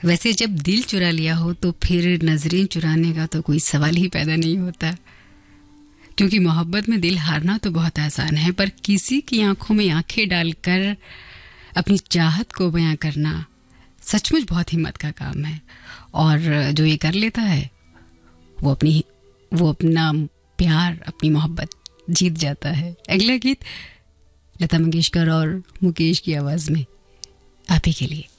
वैसे जब दिल चुरा लिया हो तो फिर नजरें चुराने का तो कोई सवाल ही पैदा नहीं होता, क्योंकि मोहब्बत में दिल हारना तो बहुत आसान है, पर किसी की आंखों में आंखें डालकर अपनी चाहत को बयां करना सचमुच बहुत हिम्मत का काम है। और जो ये कर लेता है वो अपना प्यार, अपनी मोहब्बत जीत जाता है। अगला गीत लता मंगेशकर और मुकेश की आवाज में आप ही के लिए।